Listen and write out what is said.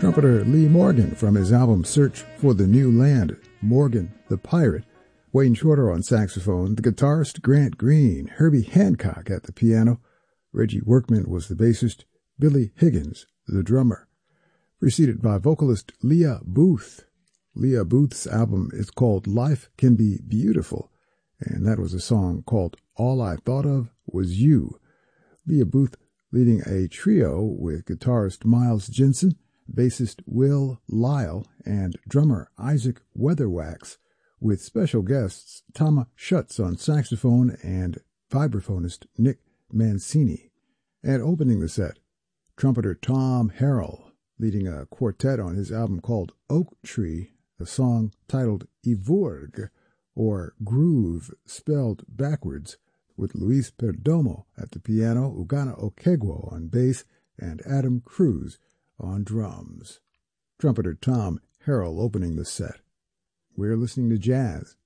Trumpeter Lee Morgan from his album Search for the New Land, Morgan the Pirate, Wayne Shorter on saxophone, the guitarist Grant Green, Herbie Hancock at the piano, Reggie Workman was the bassist, Billy Higgins the drummer, preceded by vocalist Leah Booth. Leah Booth's album is called Life Can Be Beautiful, and that was a song called All I Thought Of Was You. Leah Booth leading a trio with guitarist Miles Jensen, bassist Will Lyle, and drummer Isaac Weatherwax, with special guests Tama Schutz on saxophone and vibraphonist Nick Mancini. And opening the set, trumpeter Tom Harrell, leading a quartet on his album called Oak Tree, a song titled Ivourg, or Groove spelled backwards, with Luis Perdomo at the piano, Ugana Okegwo on bass, and Adam Cruz on drums. Trumpeter Tom Harrell opening the set. We're listening to jazz